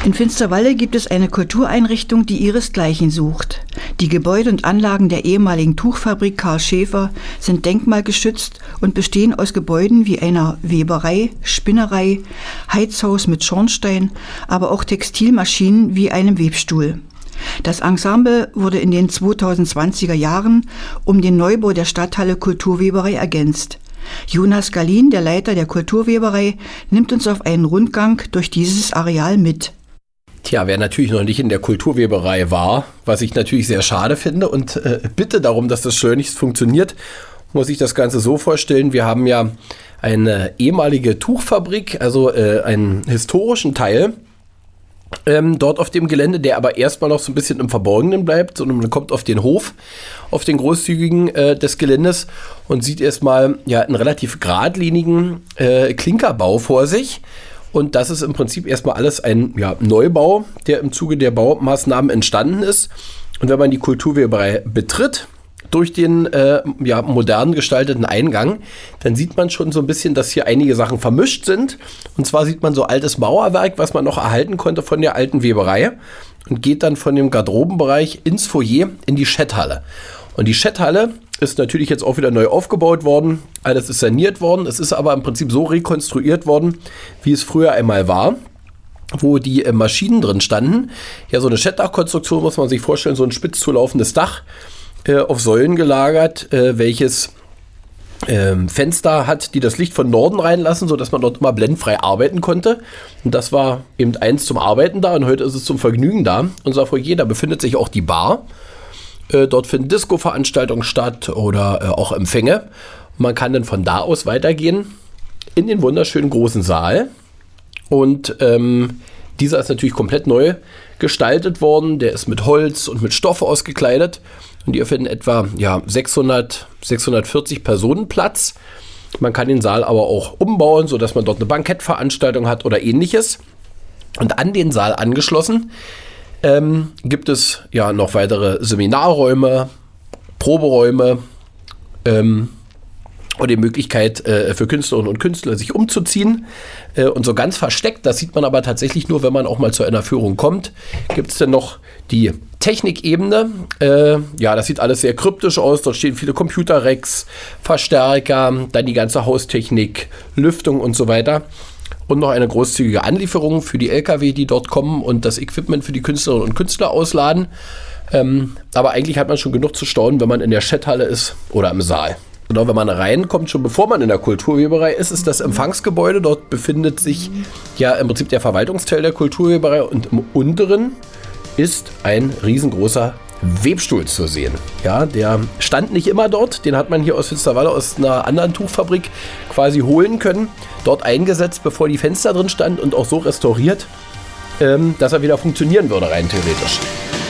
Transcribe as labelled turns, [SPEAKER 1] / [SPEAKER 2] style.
[SPEAKER 1] In Finsterwalde gibt es eine Kultureinrichtung, die ihresgleichen sucht. Die Gebäude und Anlagen der ehemaligen Tuchfabrik Karl Schäfer sind denkmalgeschützt und bestehen aus Gebäuden wie einer Weberei, Spinnerei, Heizhaus mit Schornstein, aber auch Textilmaschinen wie einem Webstuhl. Das Ensemble wurde in den 2020er Jahren um den Neubau der Stadthalle Kulturweberei ergänzt. Jonas Galin, der Leiter der Kulturweberei, nimmt uns auf einen Rundgang durch dieses Areal mit.
[SPEAKER 2] Tja, wer natürlich noch nicht in der Kulturweberei war, was ich natürlich sehr schade finde und bitte darum, dass das schleunigst funktioniert, muss ich das Ganze so vorstellen. Wir haben ja eine ehemalige Tuchfabrik, also einen historischen Teil dort auf dem Gelände, der aber erstmal noch so ein bisschen im Verborgenen bleibt, sondern man kommt auf den Hof, auf den großzügigen des Geländes und sieht erstmal ja einen relativ geradlinigen Klinkerbau vor sich. Und das ist im Prinzip erstmal alles ein Neubau, der im Zuge der Baumaßnahmen entstanden ist. Und wenn man die Kulturweberei betritt, durch den modern gestalteten Eingang, dann sieht man schon so ein bisschen, dass hier einige Sachen vermischt sind. Und zwar sieht man so altes Mauerwerk, was man noch erhalten konnte von der alten Weberei und geht dann von dem Garderobenbereich ins Foyer in die Schetthalle. Und die Schetthalle ist natürlich jetzt auch wieder neu aufgebaut worden. Alles ist saniert worden. Es ist aber im Prinzip so rekonstruiert worden, wie es früher einmal war, wo die Maschinen drin standen. Ja, so eine Schettdachkonstruktion muss man sich vorstellen, so ein spitz zulaufendes Dach auf Säulen gelagert, welches Fenster hat, die das Licht von Norden reinlassen, sodass man dort immer blendfrei arbeiten konnte. Und das war eben eins zum Arbeiten da und heute ist es zum Vergnügen da. Unser Foyer, da befindet sich auch die Bar. Dort finden Disco-Veranstaltungen statt oder auch Empfänge. Man kann dann von da aus weitergehen in den wunderschönen großen Saal. Und dieser ist natürlich komplett neu gestaltet worden. Der ist mit Holz und mit Stoff ausgekleidet. Und hier finden etwa 640 Personen Platz. Man kann den Saal aber auch umbauen, sodass man dort eine Bankettveranstaltung hat oder ähnliches. Und an den Saal angeschlossen gibt es noch weitere Seminarräume, Proberäume und die Möglichkeit für Künstlerinnen und Künstler, sich umzuziehen. Und so ganz versteckt, das sieht man aber tatsächlich nur, wenn man auch mal zu einer Führung kommt, gibt es dann noch die Technikebene. Das sieht alles sehr kryptisch aus. Dort stehen viele Computerracks, Verstärker, dann die ganze Haustechnik, Lüftung und so weiter. Und noch eine großzügige Anlieferung für die LKW, die dort kommen und das Equipment für die Künstlerinnen und Künstler ausladen. Aber eigentlich hat man schon genug zu staunen, wenn man in der Schetthalle ist oder im Saal. Genau, wenn man reinkommt, schon bevor man in der Kulturweberei ist, ist das Empfangsgebäude. Dort befindet sich ja im Prinzip der Verwaltungsteil der Kulturweberei und im unteren ist ein riesengroßer Webstuhl zu sehen. Ja, der stand nicht immer dort, den hat man hier aus Finsterwalde aus einer anderen Tuchfabrik quasi holen können, dort eingesetzt, bevor die Fenster drin standen und auch so restauriert, dass er wieder funktionieren würde, rein theoretisch.